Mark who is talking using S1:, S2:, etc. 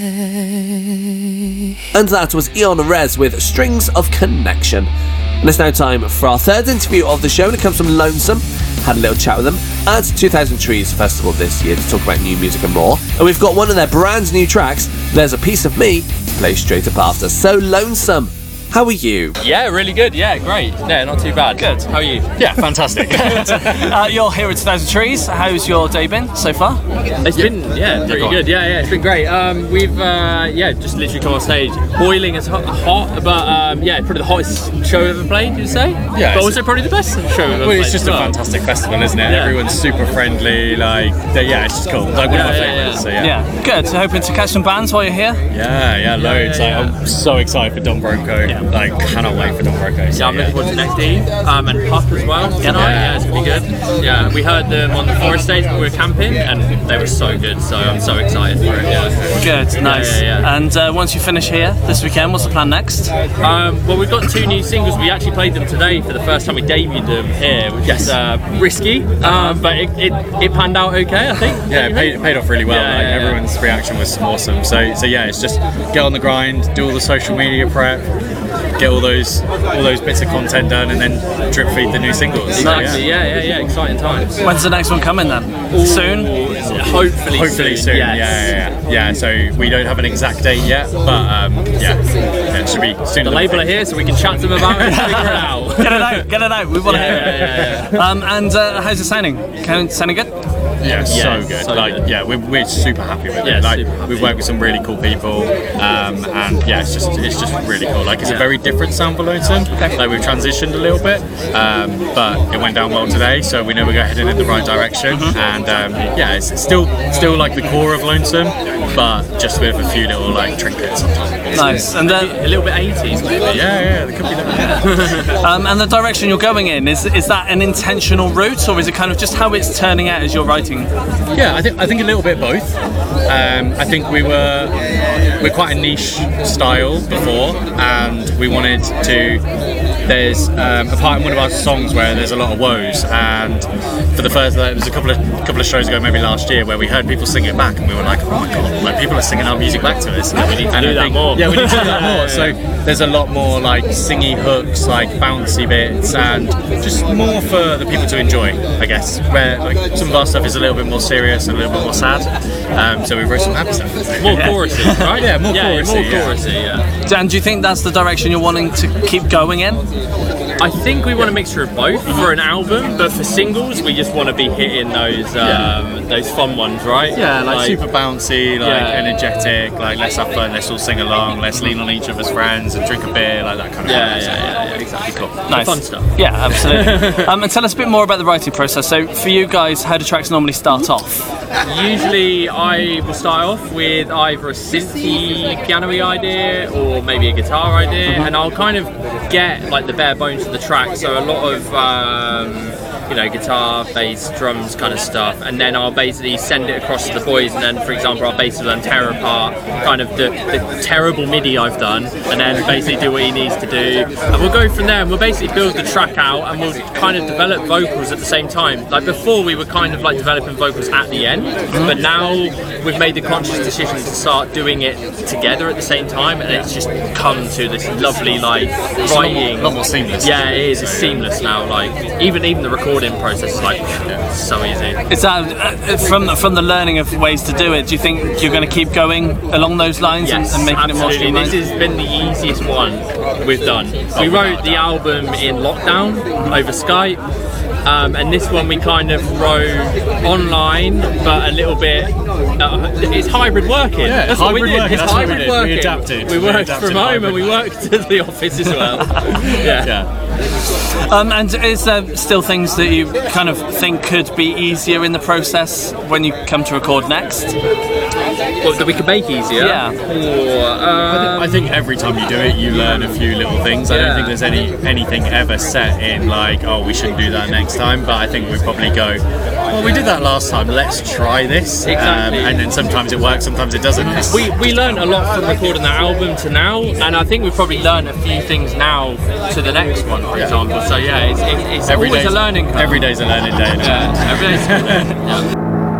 S1: And that was Eon Rez with Strings of Connection. And it's now time for our third interview of the show, and it comes from Lonesome. Had a little chat with them at 2000 Trees Festival this year to talk about new music and more. And we've got one of their brand new tracks, There's a Piece of Me, to play straight up after. So Lonesome, how are you?
S2: Yeah, really good. Yeah, great. Yeah, not too bad.
S3: Good.
S2: How are you?
S3: Yeah, fantastic. You're here at 2000 Trees. How's your day been so far?
S2: It's been pretty good. Yeah, it's been great. We've just literally come on stage, boiling as hot, but probably the hottest show ever played. You'd say?
S3: Yeah.
S2: But also probably the best show ever played.
S3: It's just a fantastic festival, isn't it?
S2: Yeah.
S3: Everyone's super friendly. It's just cool. Like one of my favourites.
S2: Yeah.
S3: So good. So hoping to catch some bands while you're here. Yeah, loads. I'm so excited for Don Broco.
S2: Yeah.
S3: Like, cannot wait for Don Broco.
S2: So, I'm looking forward to next Eve and Puff as well tonight. Yeah, it's gonna be good. Yeah, we heard them on the forest stage when we were camping, and they were so good. So I'm so excited for it. Yeah.
S3: Good, nice.
S2: Yeah.
S3: And once you finish here this weekend, what's the plan next?
S2: Well, we've got 2 new singles. We actually played them today for the first time. We debuted them here, which is risky, but it panned out okay, I think.
S3: Yeah, it paid off really well. Everyone's reaction was awesome. So yeah, it's just get on the grind, do all the social media prep, get all those bits of content done, and then drip feed the new singles.
S2: Exactly. Yeah. Exciting times.
S3: When's the next one coming then? Soon?
S2: Hopefully soon.
S3: Yes. Yeah. So we don't have an exact date yet, but it should be soon.
S2: The label are here, so we can chat to them about it and figure it out.
S3: Get it out. We want to hear it. And how's it sounding? Sounding good?
S2: Yeah,
S3: so good.
S2: So good.
S3: We're super happy with it.
S2: Super happy.
S3: We've worked with some really cool people, and it's just really cool. It's a very different sound for Lonesome.
S2: Okay.
S3: We've transitioned a little bit, but it went down well today, so we know we're heading in the right direction. And it's still like the core of Lonesome, but just with a few little trinkets on top.
S2: Nice. And then a little bit 80s maybe.
S3: Yeah, there could be that.
S2: And the direction you're going in, is that an intentional route, or is it kind of just how it's turning out as you're writing?
S3: Yeah, I think a little bit both. I think we're quite a niche style before, and we wanted to. There's a part in one of our songs where there's a lot of woes, and for the first, there was a couple of shows ago, maybe last year, where we heard people sing it back, and we were like, oh my god, people are singing our music back to us.
S2: We need to do that more.
S3: Yeah, we need to do that more. So there's a lot more singy hooks, bouncy bits, and just more for the people to enjoy, I guess. Where some of our stuff is a little bit more serious and a little bit more sad. So we wrote some happy stuff.
S2: More chorusy, right?
S3: Yeah, more chorusy.
S2: And do you think that's the direction you're wanting to keep going in? I think we want a mixture of both for an album, but for singles we just want to be hitting those fun ones, right?
S3: Yeah, super bouncy, energetic, let's have fun, let's all sing along, let's lean on each other's friends and drink a beer, that kind of thing.
S2: Yeah, exactly. Cool.
S3: Nice.
S2: The fun stuff.
S3: Yeah, absolutely. And tell us a bit more about the writing process. So for you guys, how do tracks normally start off?
S2: Usually I will start off with either a synthy piano-y idea or maybe a guitar idea, and I'll kind of get the bare bones of the track, so a lot of guitar, bass, drums kind of stuff, and then I'll basically send it across to the boys, and then for example I'll basically then tear apart kind of the terrible MIDI I've done, and then basically do what he needs to do, and we'll go from there, and we'll basically build the track out, and we'll kind of develop vocals at the same time. Before we were kind of developing vocals at the end, but now we've made the conscious decision to start doing it together at the same time, and it's just come to this lovely writing.
S3: A lot more seamless.
S2: Yeah, it is. It's seamless now. Even the recording process is so easy.
S3: Is that from the learning of ways to do it? Do you think you're going to keep going along those lines and making
S2: absolutely.
S3: it more streamlined?
S2: This has been the easiest one we've done. We wrote the album in lockdown over Skype. And this one we kind of wrote online, but a little bit. It's hybrid working.
S3: Yeah,
S2: that's what we did.
S3: Working.
S2: It's
S3: that's
S2: hybrid working.
S3: We adapted.
S2: We worked from home and we worked at the office as well. Yeah.
S3: And is there still things that you kind of think could be easier in the process when you come to record next?
S2: Well, that we could make easier?
S3: Yeah.
S4: I think every time you do it, you learn a few little things. I don't think there's anything ever set in we shouldn't do that next time. But I think we probably go, well, we did that last time. Let's try this.
S2: Exactly.
S4: And then sometimes it works, sometimes it doesn't.
S2: We learned a lot from recording that album to now, and I think we've probably learned a few things now to the next one, for example. So it's always a learning curve.
S4: Every day's a learning day.
S2: Every day's a learning day.